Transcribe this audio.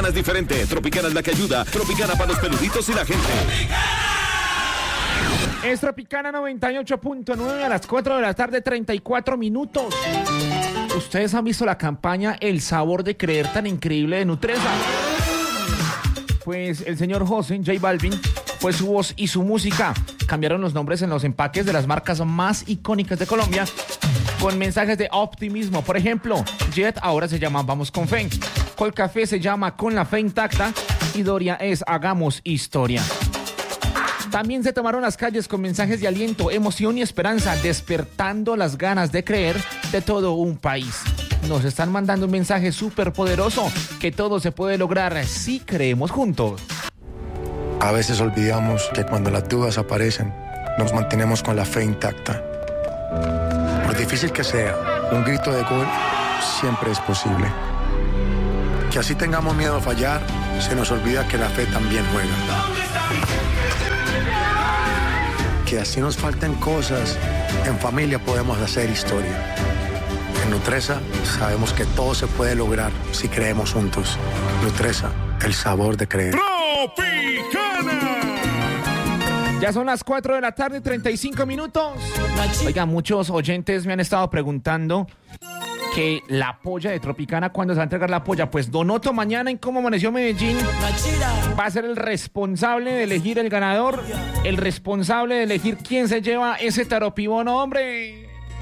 Tropicana es diferente. Tropicana es la que ayuda. Tropicana para los peluditos y la gente. Es Tropicana 98.9 a las 4 de la tarde, 34 minutos. ¿Ustedes han visto la campaña El Sabor de Creer tan increíble de Nutresa? Pues el señor José, J Balvin, fue su voz y su música. Cambiaron los nombres en los empaques de las marcas más icónicas de Colombia con mensajes de optimismo. Por ejemplo, Jet ahora se llama Vamos con Fe. Colcafé se llama Con la Fe Intacta. Y Doria es Hagamos Historia. También se tomaron las calles con mensajes de aliento, emoción y esperanza, despertando las ganas de creer de todo un país. Nos están mandando un mensaje súper poderoso, que todo se puede lograr si creemos juntos. A veces olvidamos que cuando las dudas aparecen, nos mantenemos con la fe intacta. Por difícil que sea, un grito de gol siempre es posible. Que así tengamos miedo a fallar, se nos olvida que la fe también juega. Que así nos falten cosas, en familia podemos hacer historia. En Nutresa sabemos que todo se puede lograr si creemos juntos. Nutresa, el sabor de creer. ¡Tropicana! Ya son las 4 de la tarde, 35 minutos. Oiga, muchos oyentes me han estado preguntando que la polla de Tropicana, ¿cuándo se va a entregar la polla? Pues Don Otto mañana en Cómo Amaneció Medellín va a ser el responsable de elegir el ganador, el responsable de elegir quién se lleva ese taropibono, hombre.